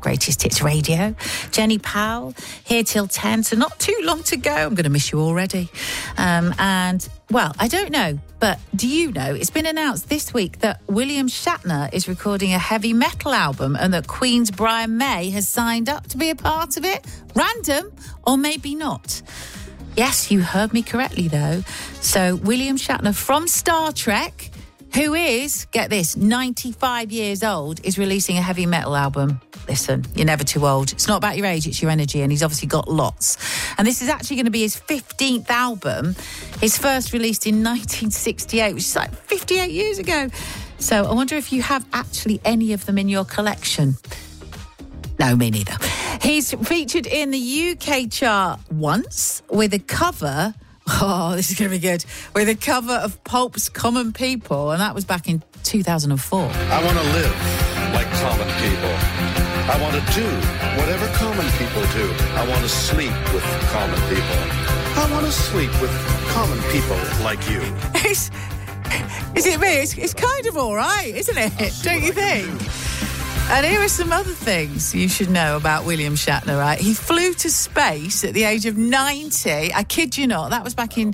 Greatest Hits Radio. Jenny Powell, here till 10, so not too long to go. I'm going to miss you already. Well, I don't know, but do you know, it's been announced this week that William Shatner is recording a heavy metal album and that Queen's Brian May has signed up to be a part of it. Random, or maybe not. Yes, you heard me correctly, though. So William Shatner from Star Trek, who is, get this, 95 years old, is releasing a heavy metal album. Listen, you're never too old. It's not about your age, it's your energy, and he's obviously got lots. And this is actually going to be his 15th album. His first released in 1968, which is like 58 years ago. So I wonder if you have actually any of them in your collection. No, me neither. He's featured in the UK chart once with a cover... Oh, this is going to be good. With a cover of Pulp's Common People, and that was back in 2004. I want to live like common people. I want to do whatever common people do. I want to sleep with common people. I want to sleep with common people like you. Is it me? It's kind of all right, isn't it? Don't you think? And here are some other things you should know about William Shatner, right? He flew to space at the age of 90. I kid you not. That was back in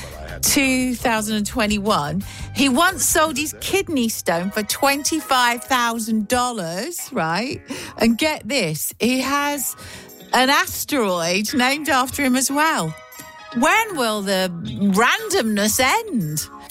2021. He once sold his kidney stone for $25,000, right? And get this, he has an asteroid named after him as well. When will the randomness end?